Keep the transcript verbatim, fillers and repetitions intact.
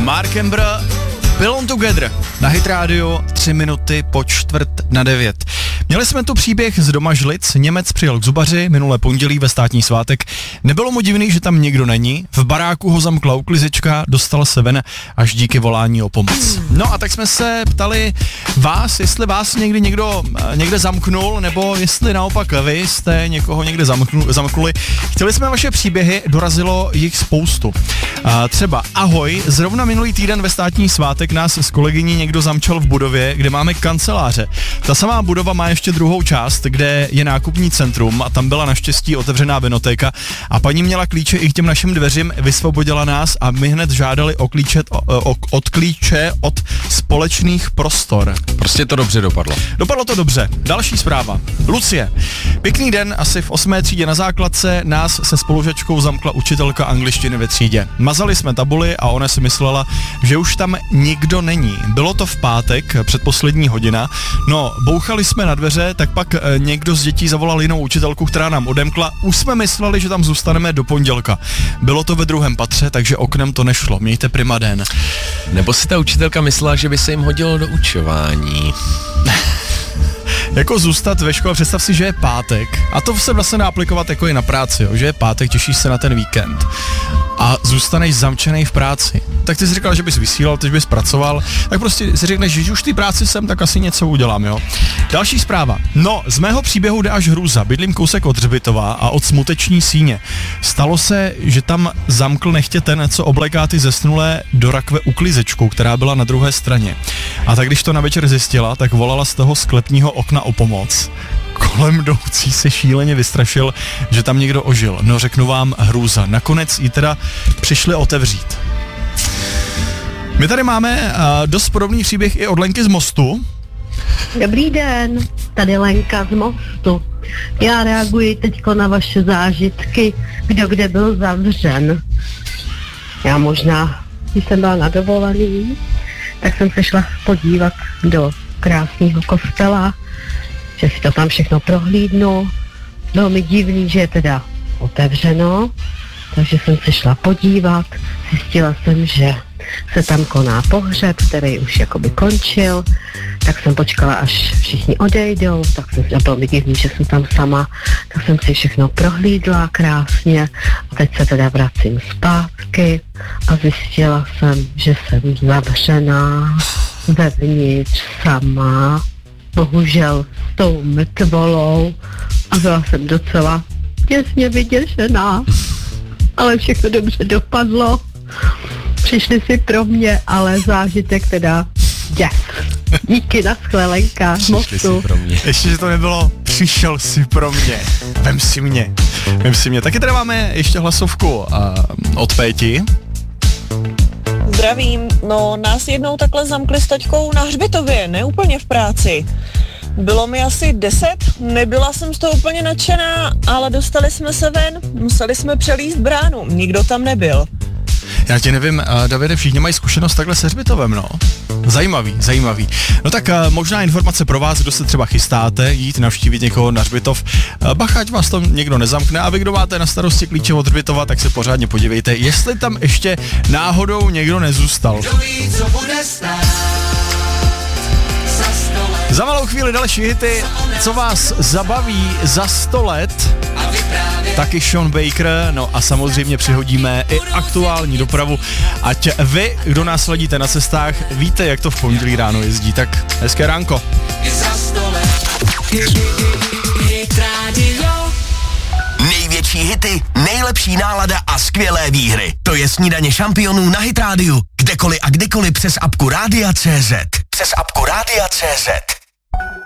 Mark Ember, Belong Together na Hit Radio, tři minuty po čtvrt na devět. Měli jsme tu příběh z Domažlic, Němec přijel k zubaři minulé pondělí ve státní svátek. Nebylo mu divný, že tam nikdo není, v baráku ho zamkla uklizečka, dostal se ven až díky volání o pomoc. No a tak jsme se ptali vás, jestli vás někdy někdo někde zamknul, nebo jestli naopak vy jste někoho někde zamknul, zamknuli. Chtěli jsme vaše příběhy, dorazilo jich spoustu. A třeba ahoj, zrovna minulý týden ve státní svátek nás s kolegyní někdo zamčel v budově, kde máme kanceláře. Ta samá budova má ještě druhou část, kde je nákupní centrum a tam byla naštěstí otevřená vinotéka a paní měla klíče i k těm našim dveřím, vysvobodila nás a my hned žádali o klíče, o, o, od klíče od společných prostor. Prostě to dobře dopadlo. Dopadlo to dobře. Další zpráva. Lucie. Pěkný den, asi v osmé třídě na základce nás se spolužačkou zamkla učitelka angličtiny ve třídě. Mazali jsme tabuli a ona si myslela, že už tam nikdo není. Bylo to v pátek, předposlední hodina. No, bouchali jsme na dveře, tak pak e, někdo z dětí zavolal jinou učitelku, která nám odemkla. Už jsme mysleli, že tam zůstaneme do pondělka. Bylo to ve druhém patře, takže oknem to nešlo. Mějte prima den. Nebo si ta učitelka myslela, že by se jim hodilo do učování. Jako zůstat ve škole, představ si, že je pátek. A to se vlastně dá aplikovat jako i na práci, jo? Že je pátek, těšíš se na ten víkend. A zůstaneš zamčený v práci. Tak ty jsi říkal, že bys vysílal, teď bys pracoval, tak prostě si řekneš, že už ty práci jsem, tak asi něco udělám, jo. Další zpráva. No, z mého příběhu jde až hrůza. Bydlím kousek od Hřbitova a od Smuteční síně. Stalo se, že tam zamkl nechtě ten, co obléká ty zesnulé do rakve uklizečkou, která byla na druhé straně. A tak když to na večer zjistila, tak volala z toho sklepního okna o pomoc. Kolem jdoucí se šíleně vystrašil, že tam někdo ožil. No řeknu vám, hrůza. Nakonec ji teda přišli otevřít. My tady máme uh, dost podobný příběh i od Lenky z Mostu. Dobrý den, tady Lenka z Mostu. Já reaguji teďko na vaše zážitky, kdo kde byl zavřen. Já možná, když jsem byla na dovolený, tak jsem se šla podívat do krásného kostela, že si to tam všechno prohlídnu. Bylo mi divný, že je teda otevřeno, takže jsem se šla podívat. Zjistila jsem, že se tam koná pohřeb, který už jakoby končil, tak jsem počkala, až všichni odejdou, tak jsem, bylo mi divný, že jsem tam sama, tak jsem si všechno prohlídla krásně a teď se teda vracím zpátky a zjistila jsem, že jsem zavřená vevnitř sama, bohužel s tou mrtvolou a byla jsem docela těsně vyděšená, ale všechno dobře dopadlo. Přišli si pro mě, ale zážitek teda yes. Díky, naschle, Lenka, Mostu. Ještě, že to nebylo, přišel si pro mě, vem si mě, vem si mě. Taky tady máme ještě hlasovku uh, od Péti. Zdravím, no nás jednou takhle zamkli s taťkou na hřbitově, ne úplně v práci. Bylo mi asi deset, nebyla jsem z toho úplně nadšená, ale dostali jsme se ven, museli jsme přelízt bránu, nikdo tam nebyl. Já tě nevím, uh, Davide, všichni mají zkušenost takhle se hřbitovem, no. Zajímavý, zajímavý. No tak uh, možná informace pro vás, kdo se třeba chystáte jít navštívit někoho na hřbitov. Uh, bacha, ať vás tam někdo nezamkne a vy, kdo máte na starosti klíče od hřbitova, tak se pořádně podívejte, jestli tam ještě náhodou někdo nezůstal. Za malou chvíli další hity, co vás zabaví za sto let, taky Sean Baker, no a samozřejmě přihodíme i aktuální dopravu, ať vy, kdo nás sledíte na cestách, víte, jak to v pondělí ráno jezdí, tak hezké ránko. Největší hity, nejlepší nálada a skvělé výhry. To je Snídaně šampionů na Hit Radio. Kdekoliv a kdykoliv přes apku Rádia tečka cé zet. Přes apku Rádia tečka cé zet.